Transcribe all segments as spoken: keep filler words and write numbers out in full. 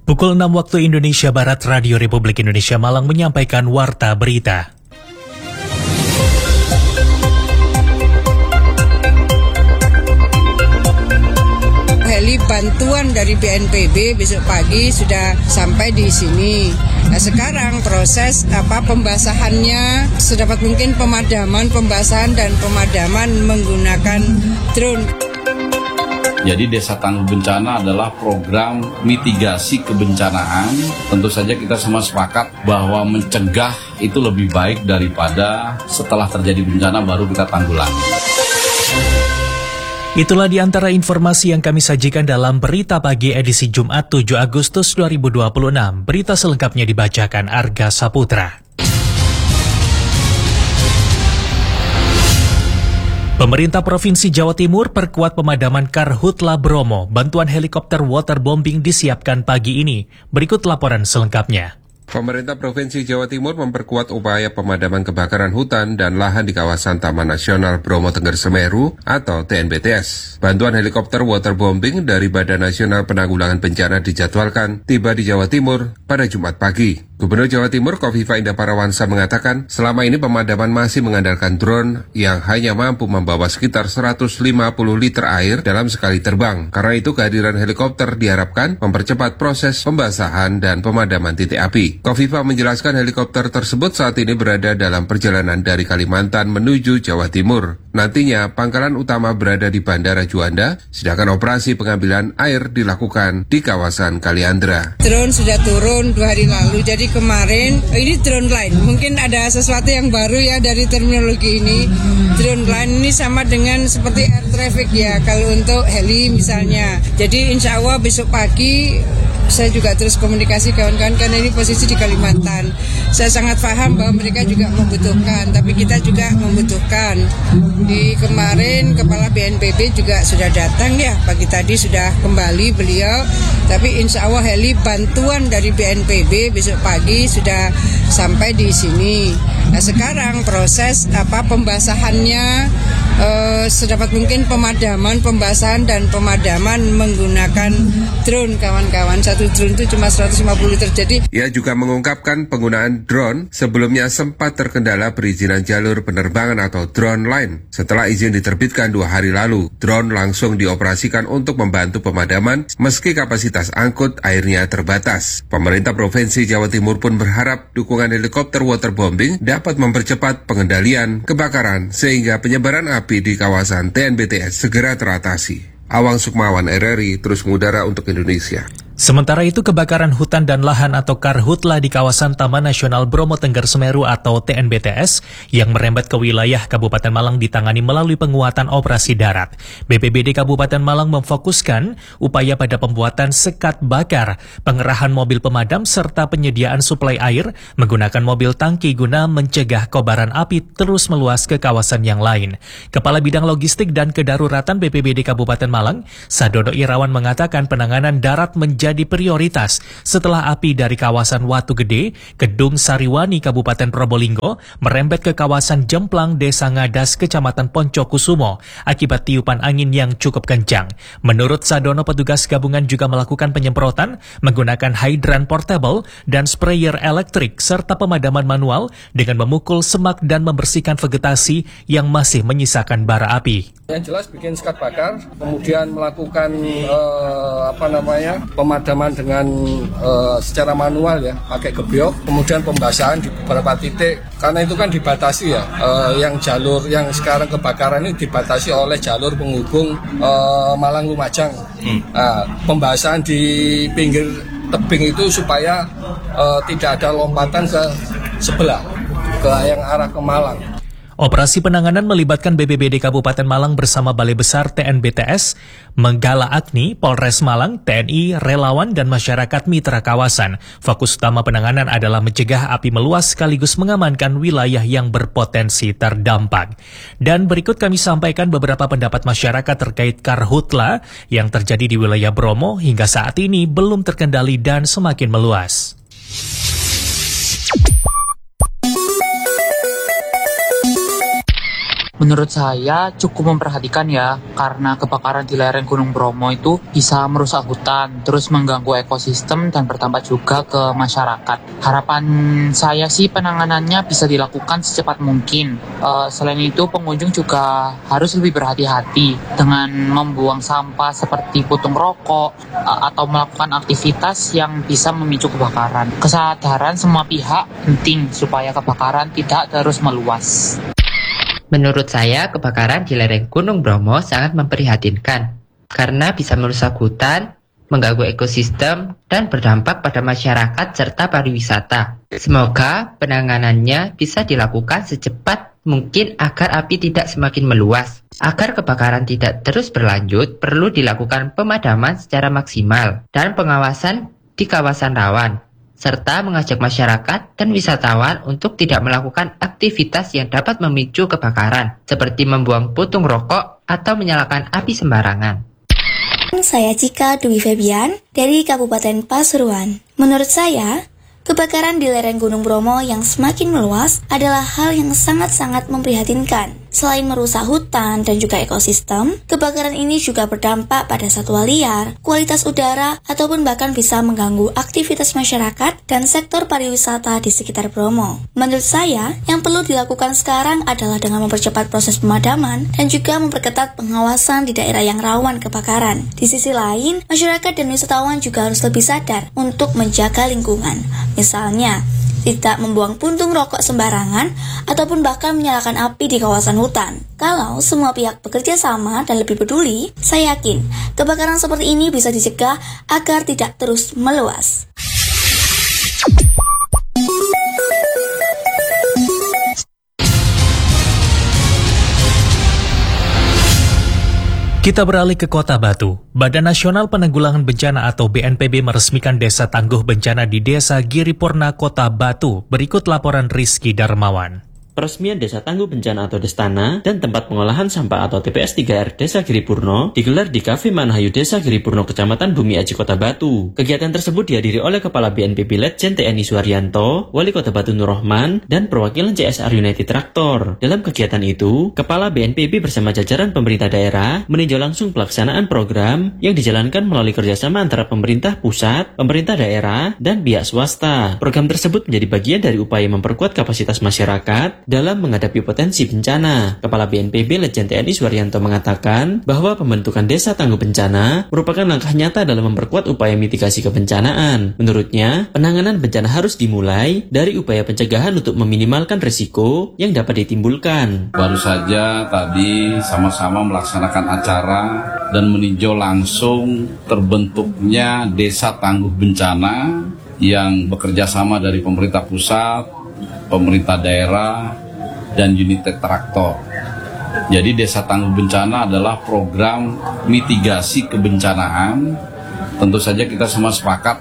Pukul enam waktu Indonesia Barat, Radio Republik Indonesia Malang menyampaikan Warta Berita. Heli bantuan dari B N P B besok pagi sudah sampai di sini. Nah, sekarang proses apa pembasahannya sedapat mungkin pemadaman, pembasahan dan pemadaman menggunakan drone. Jadi Desa Tangguh Bencana adalah program mitigasi kebencanaan. Tentu saja kita semua sepakat bahwa mencegah itu lebih baik daripada setelah terjadi bencana baru kita tanggulangi. Itulah di antara informasi yang kami sajikan dalam Berita Pagi edisi Jumat tujuh Agustus dua ribu dua puluh enam. Berita selengkapnya dibacakan Arga Saputra. Pemerintah Provinsi Jawa Timur perkuat pemadaman Karhutla Bromo. Bantuan helikopter waterbombing disiapkan pagi ini. Berikut laporan selengkapnya. Pemerintah Provinsi Jawa Timur memperkuat upaya pemadaman kebakaran hutan dan lahan di kawasan Taman Nasional Bromo Tengger Semeru atau T N B T S. Bantuan helikopter waterbombing dari Badan Nasional Penanggulangan Bencana dijadwalkan tiba di Jawa Timur pada Jumat pagi. Gubernur Jawa Timur Kofifa Indah Parawansa mengatakan selama ini pemadaman masih mengandalkan drone yang hanya mampu membawa sekitar seratus lima puluh liter air dalam sekali terbang. Karena itu kehadiran helikopter diharapkan mempercepat proses pembasahan dan pemadaman titik api. Kofifa menjelaskan helikopter tersebut saat ini berada dalam perjalanan dari Kalimantan menuju Jawa Timur. Nantinya pangkalan utama berada di Bandara Juanda, sedangkan operasi pengambilan air dilakukan di kawasan Kaliandra. Drone sudah turun dua hari lalu, jadi kemarin ini drone line. Mungkin ada sesuatu yang baru ya dari terminologi ini. Drone line ini sama dengan seperti air traffic ya, kalau untuk heli misalnya. Jadi insya Allah besok pagi saya juga terus komunikasi kawan-kawan karena ini posisi di Kalimantan. Saya sangat paham bahwa mereka juga membutuhkan, tapi kita juga membutuhkan. Di kemarin Kepala B N P B juga sudah datang ya, pagi tadi sudah kembali beliau. Tapi insya Allah heli bantuan dari B N P B besok pagi sudah sampai di sini. Nah sekarang proses apa pembasahannya eh, sedapat mungkin pemadaman, pembasahan dan pemadaman menggunakan drone kawan-kawan. Satu drone itu cuma seratus lima puluh liter. Jadi ia juga mengungkapkan penggunaan drone sebelumnya sempat terkendala perizinan jalur penerbangan atau drone line. Setelah izin diterbitkan dua hari lalu, drone langsung dioperasikan untuk membantu pemadaman meski kapasitas angkut airnya terbatas. Pemerintah Provinsi Jawa Timur pun berharap dukungan helikopter waterbombing dapat mempercepat pengendalian kebakaran sehingga penyebaran api di kawasan T N B T S segera teratasi. Awang Sukmawan, R R I, terus mengudara untuk Indonesia. Sementara itu, kebakaran hutan dan lahan atau karhutla di kawasan Taman Nasional Bromo Tengger Semeru atau T N B T S yang merembet ke wilayah Kabupaten Malang ditangani melalui penguatan operasi darat. B P B D Kabupaten Malang memfokuskan upaya pada pembuatan sekat bakar, pengerahan mobil pemadam, serta penyediaan suplai air menggunakan mobil tangki guna mencegah kobaran api terus meluas ke kawasan yang lain. Kepala Bidang Logistik dan Kedaruratan B P B D Kabupaten Malang, Sadono Irawan mengatakan penanganan darat menjadi jadi prioritas setelah api dari kawasan Watu Gede, Kedung Sariwani, Kabupaten Probolinggo, merembet ke kawasan Jemplang, Desa Ngadas, Kecamatan Poncokusumo, akibat tiupan angin yang cukup kencang. Menurut Sadono, petugas gabungan juga melakukan penyemprotan menggunakan hydran portable dan sprayer elektrik, serta pemadaman manual dengan memukul semak dan membersihkan vegetasi yang masih menyisakan bara api. Yang jelas bikin sekat bakar, kemudian melakukan eh, apa namanya pemadaman dengan eh, secara manual ya, pakai gebyok, kemudian pembasahan di beberapa titik karena itu kan dibatasi ya, eh, yang jalur yang sekarang kebakaran ini dibatasi oleh jalur penghubung eh, Malang Lumajang. Hmm. Nah, pembasahan di pinggir tebing itu supaya eh, tidak ada lompatan ke sebelah ke yang arah ke Malang. Operasi penanganan melibatkan B P B D Kabupaten Malang bersama Balai Besar T N B T S, Menggala Agni, Polres Malang, T N I, relawan, dan masyarakat mitra kawasan. Fokus utama penanganan adalah mencegah api meluas sekaligus mengamankan wilayah yang berpotensi terdampak. Dan berikut kami sampaikan beberapa pendapat masyarakat terkait karhutla yang terjadi di wilayah Bromo hingga saat ini belum terkendali dan semakin meluas. Menurut saya cukup memperhatikan ya, karena kebakaran di lereng Gunung Bromo itu bisa merusak hutan, terus mengganggu ekosistem dan berdampak juga ke masyarakat. Harapan saya sih penanganannya bisa dilakukan secepat mungkin. Uh, selain itu pengunjung juga harus lebih berhati-hati dengan membuang sampah seperti puntung rokok uh, atau melakukan aktivitas yang bisa memicu kebakaran. Kesadaran semua pihak penting supaya kebakaran tidak terus meluas. Menurut saya, kebakaran di lereng Gunung Bromo sangat memprihatinkan karena bisa merusak hutan, mengganggu ekosistem, dan berdampak pada masyarakat serta pariwisata. Semoga penanganannya bisa dilakukan secepat mungkin agar api tidak semakin meluas. Agar kebakaran tidak terus berlanjut, perlu dilakukan pemadaman secara maksimal dan pengawasan di kawasan rawan, serta mengajak masyarakat dan wisatawan untuk tidak melakukan aktivitas yang dapat memicu kebakaran, seperti membuang puntung rokok atau menyalakan api sembarangan. Saya Cika Dwi Febian dari Kabupaten Pasuruan. Menurut saya, kebakaran di lereng Gunung Bromo yang semakin meluas adalah hal yang sangat-sangat memprihatinkan. Selain merusak hutan dan juga ekosistem, kebakaran ini juga berdampak pada satwa liar, kualitas udara, ataupun bahkan bisa mengganggu aktivitas masyarakat dan sektor pariwisata di sekitar Bromo. Menurut saya, yang perlu dilakukan sekarang adalah dengan mempercepat proses pemadaman dan juga memperketat pengawasan di daerah yang rawan kebakaran. Di sisi lain, masyarakat dan wisatawan juga harus lebih sadar untuk menjaga lingkungan. Misalnya, tidak membuang puntung rokok sembarangan ataupun bahkan menyalakan api di kawasan hutan. Kalau semua pihak bekerja sama dan lebih peduli, saya yakin kebakaran seperti ini bisa dicegah agar tidak terus meluas. Kita beralih ke Kota Batu. Badan Nasional Penanggulangan Bencana atau B N P B meresmikan Desa Tangguh Bencana di Desa Giripurna, Kota Batu. Berikut laporan Rizky Darmawan. Peresmian Desa Tangguh Bencana atau Destana dan tempat pengolahan sampah atau T P S tiga R Desa Giripurno digelar di Kafe Manhayu Desa Giripurno, Kecamatan Bumi Aji, Kota Batu. Kegiatan tersebut dihadiri oleh Kepala B N P B Letjen T N I Suharyanto, Wali Kota Batu Nur Rohman, dan perwakilan C S R United Traktor. Dalam kegiatan itu, Kepala B N P B bersama jajaran pemerintah daerah meninjau langsung pelaksanaan program yang dijalankan melalui kerjasama antara pemerintah pusat, pemerintah daerah, dan pihak swasta. Program tersebut menjadi bagian dari upaya memperkuat kapasitas masyarakat dalam menghadapi potensi bencana. Kepala B N P B Letjen T N I Suharyanto mengatakan bahwa pembentukan Desa Tangguh Bencana merupakan langkah nyata dalam memperkuat upaya mitigasi kebencanaan. Menurutnya, penanganan bencana harus dimulai dari upaya pencegahan untuk meminimalkan risiko yang dapat ditimbulkan. Baru saja tadi sama-sama melaksanakan acara dan meninjau langsung terbentuknya Desa Tangguh Bencana yang bekerja sama dari pemerintah pusat, pemerintah daerah, dan unit traktor. Jadi Desa Tangguh Bencana adalah program mitigasi kebencanaan. Tentu saja kita semua sepakat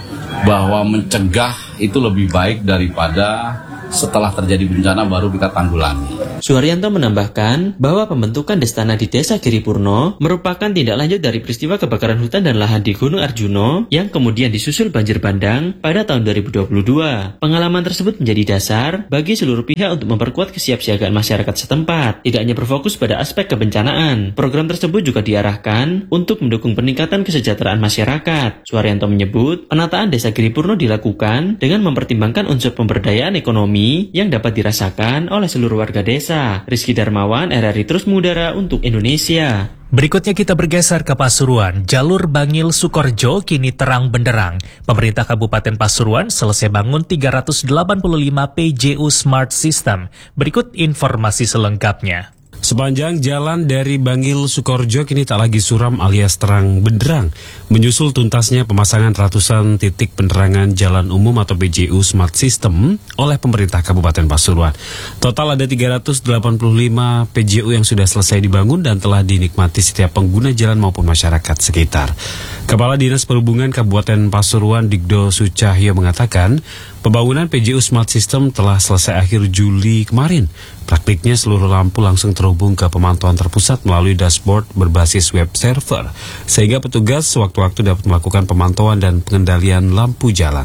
bahwa mencegah itu lebih baik daripada setelah terjadi bencana baru kita tanggulangi. Suharyanto menambahkan bahwa pembentukan Destana di Desa Giripurno merupakan tindak lanjut dari peristiwa kebakaran hutan dan lahan di Gunung Arjuno yang kemudian disusul banjir bandang pada tahun dua ribu dua puluh dua. Pengalaman tersebut menjadi dasar bagi seluruh pihak untuk memperkuat kesiapsiagaan masyarakat setempat, tidak hanya berfokus pada aspek kebencanaan. Program tersebut juga diarahkan untuk mendukung peningkatan kesejahteraan masyarakat. Suharyanto menyebut, penataan Desa Giripurno dilakukan dengan mempertimbangkan unsur pemberdayaan ekonomi yang dapat dirasakan oleh seluruh warga desa. Rizky Darmawan, R R I Terus Mengudara untuk Indonesia. Berikutnya kita bergeser ke Pasuruan. Jalur Bangil Sukorjo kini terang benderang. Pemerintah Kabupaten Pasuruan selesai bangun tiga ratus delapan puluh lima P J U Smart System. Berikut informasi selengkapnya. Sepanjang jalan dari Bangil Sukorjo kini tak lagi suram alias terang benderang, menyusul tuntasnya pemasangan ratusan titik penerangan jalan umum atau P J U Smart System oleh pemerintah Kabupaten Pasuruan. Total ada tiga ratus delapan puluh lima P J U yang sudah selesai dibangun dan telah dinikmati setiap pengguna jalan maupun masyarakat sekitar. Kepala Dinas Perhubungan Kabupaten Pasuruan Digdo Sucahyo mengatakan, pembangunan P J U Smart System telah selesai akhir Juli kemarin. Praktiknya seluruh lampu langsung terhubung ke pemantauan terpusat melalui dashboard berbasis web server, sehingga petugas sewaktu-waktu dapat melakukan pemantauan dan pengendalian lampu jalan.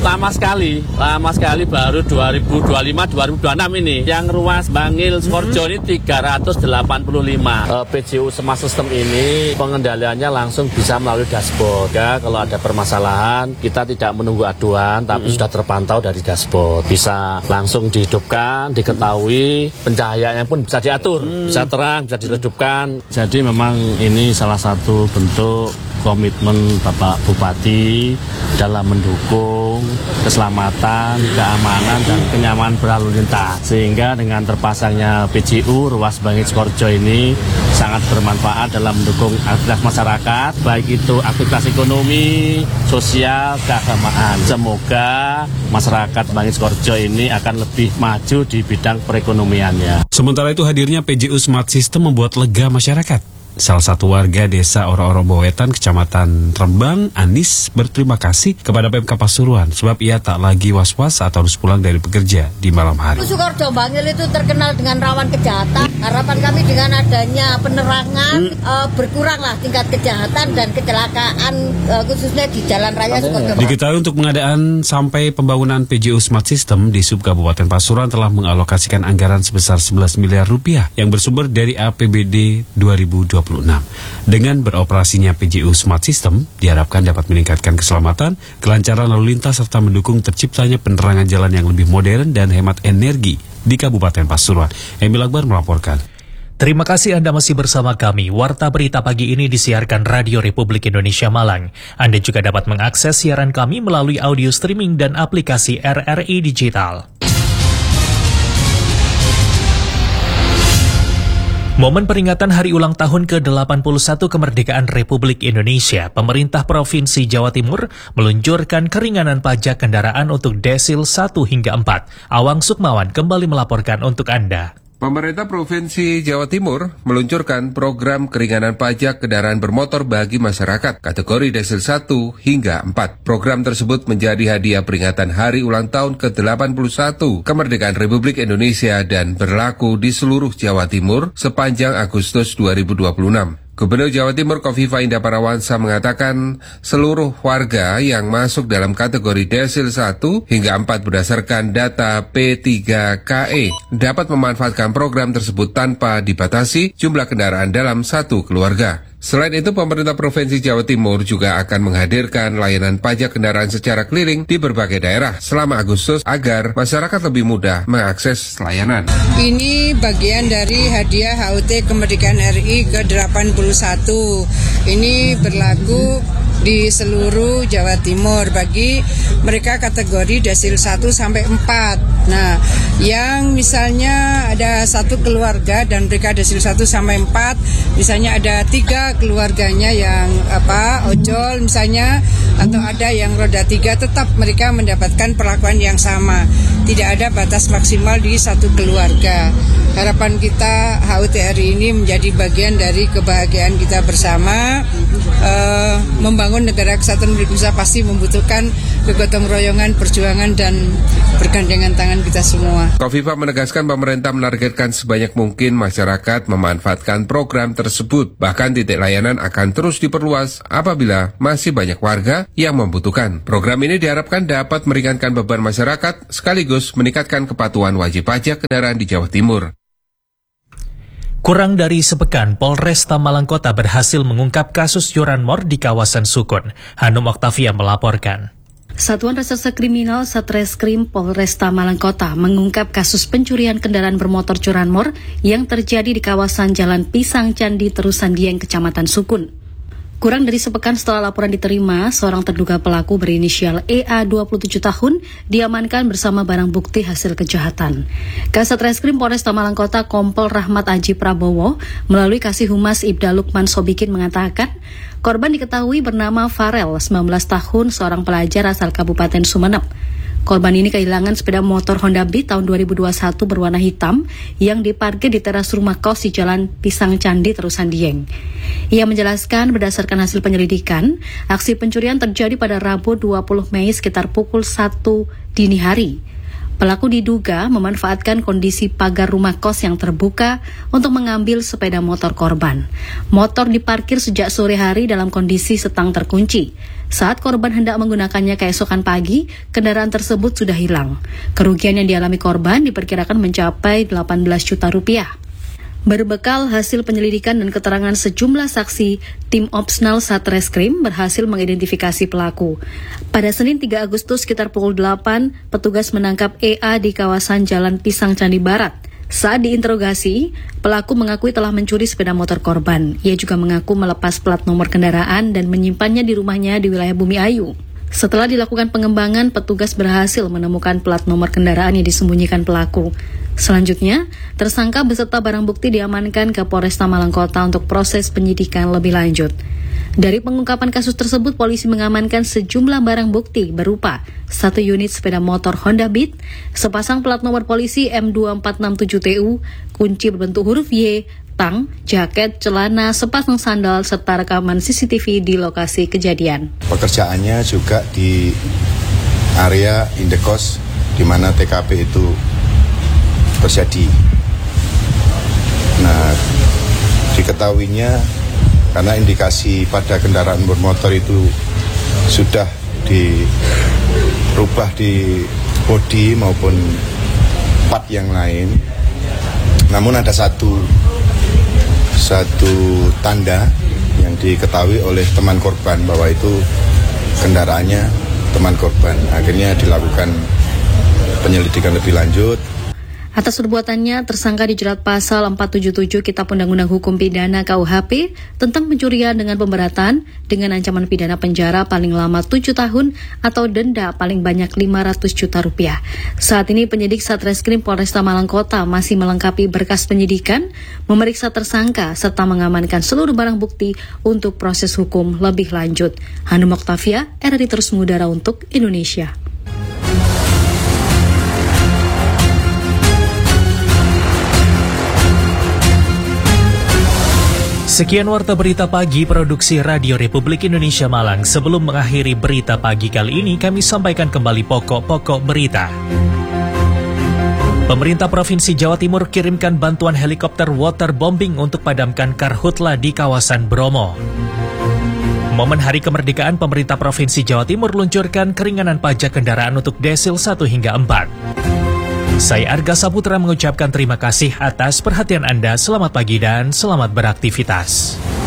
Lama sekali, lama sekali baru dua ribu dua puluh lima dua ribu dua puluh enam ini. Yang ruas Bangil Sukoharjo ini tiga ratus delapan puluh lima. Uh, P J U Smart System ini pengendaliannya langsung bisa melalui dashboard. Ya, kalau ada permasalahan kita tidak menunggu aduan, tapi hmm. sudah terpantau dari dashboard. Bisa langsung dihidupkan, diketahui, pencahayaannya pun bisa diatur, hmm. bisa terang, bisa diredupkan. Jadi memang ini salah satu bentuk komitmen Bapak Bupati dalam mendukung keselamatan, keamanan, dan kenyamanan berlalu lintas. Sehingga dengan terpasangnya P J U ruas Bangil Sukoharjo ini sangat bermanfaat dalam mendukung aktivitas masyarakat, baik itu aktivitas ekonomi, sosial, keagamaan. Semoga masyarakat Bangil Sukoharjo ini akan lebih maju di bidang perekonomiannya. Sementara itu hadirnya P J U Smart System membuat lega masyarakat. Salah satu warga desa Oro-Oro Bowetan, Kecamatan Rembang, Anis, berterima kasih kepada Pemkab Pasuruan sebab ia tak lagi was-was saat harus pulang dari bekerja di malam hari. Sukoharjo Bangil itu terkenal dengan rawan kejahatan. Harapan kami dengan adanya penerangan hmm. uh, berkuranglah tingkat kejahatan dan kecelakaan uh, khususnya di jalan raya Sukoharjo. Diketahui untuk pengadaan sampai pembangunan P J U Smart System di Sub Kabupaten Pasuruan telah mengalokasikan anggaran sebesar sebelas miliar rupiah yang bersumber dari A P B D dua ribu dua puluh enam. Dengan beroperasinya P J U Smart System diharapkan dapat meningkatkan keselamatan, kelancaran lalu lintas serta mendukung terciptanya penerangan jalan yang lebih modern dan hemat energi di Kabupaten Pasuruan. Emil Akbar melaporkan. Terima kasih Anda masih bersama kami. Warta Berita pagi ini disiarkan Radio Republik Indonesia Malang. Anda juga dapat mengakses siaran kami melalui audio streaming dan aplikasi R R I Digital. Momen peringatan hari ulang tahun ke delapan puluh satu kemerdekaan Republik Indonesia, pemerintah Provinsi Jawa Timur meluncurkan keringanan pajak kendaraan untuk desil satu hingga empat. Awang Sukmawan kembali melaporkan untuk Anda. Pemerintah Provinsi Jawa Timur meluncurkan program keringanan pajak kendaraan bermotor bagi masyarakat kategori desil satu hingga empat. Program tersebut menjadi hadiah peringatan hari ulang tahun ke delapan puluh satu kemerdekaan Republik Indonesia dan berlaku di seluruh Jawa Timur sepanjang Agustus dua ribu dua puluh enam. Gubernur Jawa Timur Kofifa Indah Parawansa mengatakan seluruh warga yang masuk dalam kategori desil satu hingga empat berdasarkan data P tiga K E dapat memanfaatkan program tersebut tanpa dibatasi jumlah kendaraan dalam satu keluarga. Selain itu, pemerintah Provinsi Jawa Timur juga akan menghadirkan layanan pajak kendaraan secara keliling di berbagai daerah selama Agustus agar masyarakat lebih mudah mengakses layanan. Ini bagian dari hadiah H U T Kemerdekaan R I ke delapan puluh satu. Ini berlaku di seluruh Jawa Timur bagi mereka kategori desil satu sampai empat. Nah, yang misalnya ada satu keluarga dan mereka desil satu sampai empat, misalnya ada tiga keluarganya yang apa ojol misalnya, atau ada yang roda tiga, tetap mereka mendapatkan perlakuan yang sama. Tidak ada batas maksimal di satu keluarga. Harapan kita H U T R I ini menjadi bagian dari kebahagiaan kita bersama. Uh, membangun negara kesatuan Republik Indonesia pasti membutuhkan kegotong royongan, perjuangan, dan bergandengan tangan kita semua. Kofifa menegaskan pemerintah menargetkan sebanyak mungkin masyarakat memanfaatkan program tersebut. Bahkan titik layanan akan terus diperluas apabila masih banyak warga yang membutuhkan. Program ini diharapkan dapat meringankan beban masyarakat sekaligus meningkatkan kepatuhan wajib pajak kendaraan di Jawa Timur. Kurang dari sepekan, Polresta Malang Kota berhasil mengungkap kasus curanmor di kawasan Sukun. Hanum Oktavia melaporkan. Satuan Reserse Kriminal Satreskrim Polresta Malang Kota mengungkap kasus pencurian kendaraan bermotor curanmor yang terjadi di kawasan Jalan Pisang Candi Terusan Dieng, Kecamatan Sukun. Kurang dari sepekan setelah laporan diterima, seorang terduga pelaku berinisial E A dua puluh tujuh tahun diamankan bersama barang bukti hasil kejahatan. Kasat Reskrim Polresta Malang Kota Kompol Rahmat Aji Prabowo melalui Kasih Humas Ibda Lukman Sobikin mengatakan, korban diketahui bernama Farel, sembilan belas tahun, seorang pelajar asal Kabupaten Sumeneb. Korban ini kehilangan sepeda motor Honda Beat tahun dua ribu dua puluh satu berwarna hitam yang diparkir di teras rumah kos di Jalan Pisang Candi Terusan Dieng. Ia menjelaskan berdasarkan hasil penyelidikan, aksi pencurian terjadi pada Rabu dua puluh Mei sekitar pukul satu dini hari. Pelaku diduga memanfaatkan kondisi pagar rumah kos yang terbuka untuk mengambil sepeda motor korban. Motor diparkir sejak sore hari dalam kondisi setang terkunci. Saat korban hendak menggunakannya keesokan pagi, kendaraan tersebut sudah hilang. Kerugian yang dialami korban diperkirakan mencapai delapan belas juta rupiah. Berbekal hasil penyelidikan dan keterangan sejumlah saksi, tim Opsnal Satreskrim berhasil mengidentifikasi pelaku. Pada Senin tiga Agustus sekitar pukul delapan, petugas menangkap E A di kawasan Jalan Pisang Candi Barat. Saat diinterogasi, pelaku mengakui telah mencuri sepeda motor korban. Ia juga mengaku melepas plat nomor kendaraan dan menyimpannya di rumahnya di wilayah Bumi Ayu. Setelah dilakukan pengembangan, petugas berhasil menemukan plat nomor kendaraan yang disembunyikan pelaku. Selanjutnya, tersangka beserta barang bukti diamankan ke Polresta Malang Kota untuk proses penyidikan lebih lanjut. Dari pengungkapan kasus tersebut, polisi mengamankan sejumlah barang bukti berupa satu unit sepeda motor Honda Beat, sepasang plat nomor polisi M dua empat enam tujuh T U, kunci berbentuk huruf Y, tang, jaket, celana, sepasang sandal, serta rekaman C C T V di lokasi kejadian. Pekerjaannya juga di area Indekos, di mana T K P itu terjadi. Nah, diketahuinya karena indikasi pada kendaraan bermotor itu sudah dirubah di bodi maupun part yang lain. Namun ada satu satu tanda yang diketahui oleh teman korban bahwa itu kendaraannya teman korban. Akhirnya dilakukan penyelidikan lebih lanjut. Atas perbuatannya, tersangka dijerat pasal empat tujuh tujuh Kitab Undang-Undang Hukum Pidana K U H P tentang pencurian dengan pemberatan dengan ancaman pidana penjara paling lama tujuh tahun atau denda paling banyak lima ratus juta rupiah. Saat ini penyidik Satreskrim Polresta Malang Kota masih melengkapi berkas penyidikan, memeriksa tersangka serta mengamankan seluruh barang bukti untuk proses hukum lebih lanjut. Hanum Oktavia, R R I Terus Mengudara untuk Indonesia. Sekian Warta Berita Pagi Produksi Radio Republik Indonesia Malang. Sebelum mengakhiri berita pagi kali ini, kami sampaikan kembali pokok-pokok berita. Pemerintah Provinsi Jawa Timur kirimkan bantuan helikopter waterbombing untuk padamkan karhutla di kawasan Bromo. Momen Hari Kemerdekaan, pemerintah Provinsi Jawa Timur luncurkan keringanan pajak kendaraan untuk desil satu hingga empat. Saya Arga Saputra mengucapkan terima kasih atas perhatian Anda. Selamat pagi dan selamat beraktivitas.